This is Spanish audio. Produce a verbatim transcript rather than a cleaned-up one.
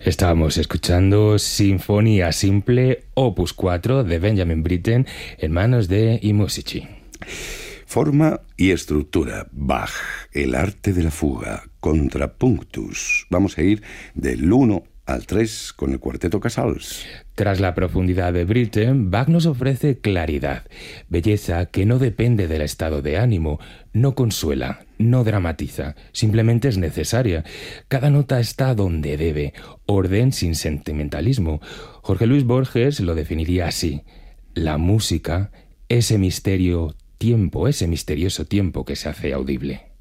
Estábamos escuchando Sinfonía Simple, opus cuatro de Benjamin Britten, en manos de I Musici. Forma y estructura, Bach, el arte de la fuga, contrapunctus. Vamos a ir del uno al tres con el cuarteto Casals. Tras la profundidad de Britten, Bach nos ofrece claridad, belleza que no depende del estado de ánimo, no consuela, no dramatiza, simplemente es necesaria. Cada nota está donde debe, orden sin sentimentalismo. Jorge Luis Borges lo definiría así: la música, ese misterio tiempo, ese misterioso tiempo que se hace audible.